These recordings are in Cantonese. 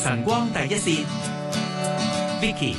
晨光第一線 Vicky。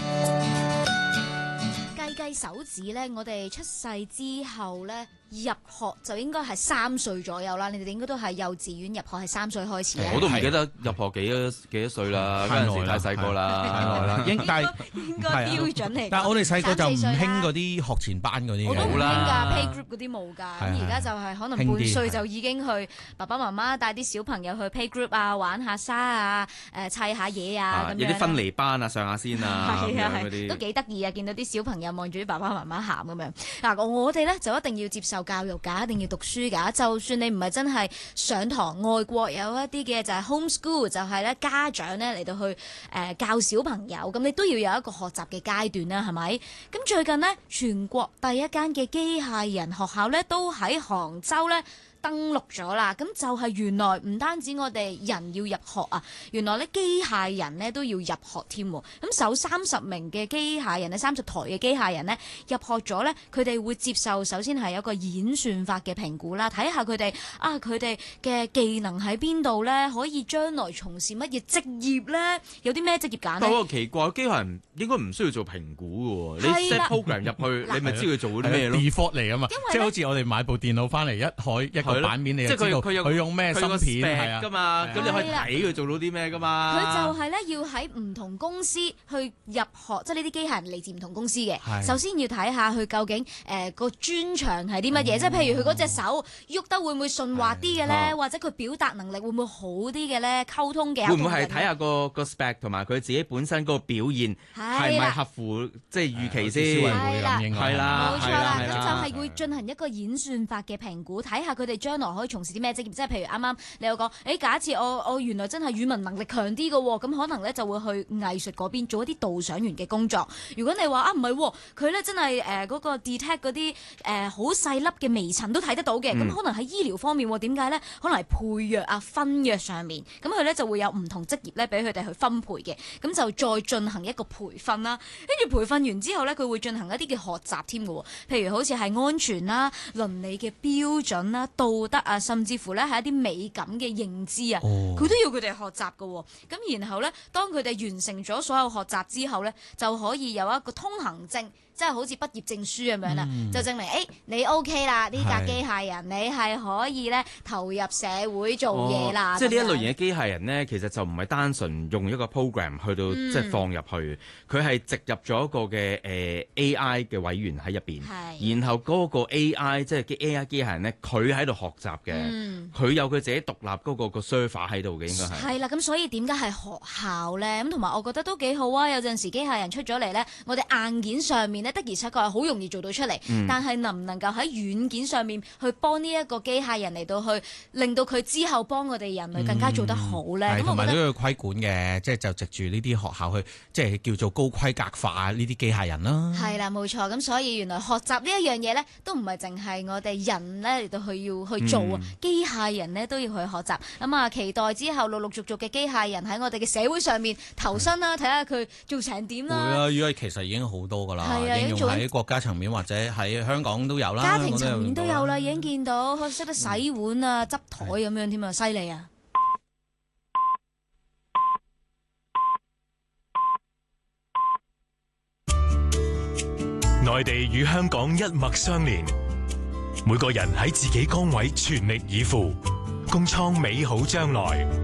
計手指咧，我哋出世之後咧入學就應該係3歲左右啦。你哋應該都係幼稚園入學係3歲開始。 我都唔記得入學幾多歲啦，嗰陣時太細個啦， 太耐啦。應該標準嚟。 但係我哋細個就唔興嗰啲學前班嗰啲嘅。 我都唔興㗎，playgroup 嗰啲冇㗎。咁而家就係可能半歲就已經去爸爸媽媽帶啲小朋友去 playgroup 啊，玩下沙啊，砌下嘢啊咁樣。 有啲分離班啊，上下先啊，咁樣嗰啲都幾得意啊！見到啲小朋友望住啲爸爸媽媽喊咁樣。嗱，我哋咧就一定要接受教育㗎，一定要讀書㗎。就算你唔係真係上堂，外國有一啲嘅就係 homeschool， 就係咧家長咧嚟到去教小朋友，咁你都要有一個學習嘅階段啦，係咪？咁最近呢，全國第一間嘅機械人學校咧都喺杭州咧登錄咗啦，咁就係原來唔單止我哋人要入學啊，原來咧機械人咧都要入學添。咁首30名嘅機械人咧，30台嘅機械人咧入學咗咧，佢哋會接受首先係有一個演算法嘅評估啦，睇下佢哋嘅技能喺邊度咧，可以將來從事乜嘢職業咧，有啲咩職業揀咧？ 不過奇怪，機械人應該唔需要做評估嘅喎，你 set program 入去，你咪知佢做啲咩咯 ？default 嚟啊嘛，即係好似我哋買部電腦翻嚟一個版面，你就知道佢用咩芯片係啊㗎嘛，咁你可以睇佢做到啲咩㗎嘛。 佢就係咧要喺唔同公司去入學，即係呢啲機械人嚟自唔同公司嘅。首先要睇下佢究竟個專長係啲乜嘢，即係譬如佢嗰隻手喐得會唔會順滑啲嘅咧，或者佢表達能力會唔會好啲嘅咧，溝通嘅。 會唔會係睇下個 spec 同埋佢自己本身嗰個表現係咪合乎即係預期先？係啦， 冇錯啦，咁就係會進行一個演算法嘅評估，睇下佢哋將來可以從事啲咩職業。即係譬如啱啱你有講，假設我原來真係語文能力強啲嘅喎，咁可能咧就會去藝術嗰邊做一啲導賞員嘅工作。如果你話唔係，佢咧真係嗰個 detect 嗰啲好細粒嘅微塵都睇得到嘅，咁可能喺醫療方面點解咧？可能係配藥啊、分藥上面，咁佢咧就會有唔同職業咧俾佢哋去分配嘅，咁就再進行一個培訓啦。跟住培訓完之後咧，佢會進行一啲嘅學習添嘅喎，譬如好似係安全啦、倫理嘅標準啦、道德啊，甚至乎咧係一啲美感嘅認知啊，佢都要佢哋學習嘅喎。咁然後咧，當佢哋完成咗所有學習之後咧，就可以有一個通行證。即係好似畢業證書咁樣啦，就證明你 OK 啦，呢架機械人你係可以咧投入社會做嘢啦。 即係呢一類型嘅機械人呢，其實就唔係單純用一個 program 去到即係放入去，佢係植入咗一個嘅AI 嘅委員喺入邊，然後嗰個 AI 即係AI 機械人呢，佢喺度學習嘅，佢有佢自己獨立嗰個 server 喺度嘅，應該係。係啦，咁所以點解係學校咧？咁同埋我覺得都幾好啊！有陣時機械人出咗嚟咧，我哋硬件上面咧，的而且確係好容易做到出嚟，但係能唔能夠喺軟件上面去幫呢一個機械人嚟到去令到佢之後幫我哋人類更加做得好咧？咁同埋都要規管嘅，即係就藉住呢啲學校去，即係叫做高規格化呢啲機械人啦。 係啦，冇錯。咁所以原來學習呢一樣嘢咧，都唔係淨係我哋人咧嚟到去要去做啊，機械人咧都要去學習。咁啊，期待之後陸陸續續嘅機械人喺我哋嘅社會上面投身啦，睇下佢做成點啦。 會啊，因為其實已經好多㗎啦，應用喺國家層面或者喺香港都有啦， 家庭層面都有啦，已經見到佢識得洗碗啊、執台咁樣添啊，犀利啊！ 內地與香港一脈相連，每個人喺自己崗位全力以赴，共創美好將來。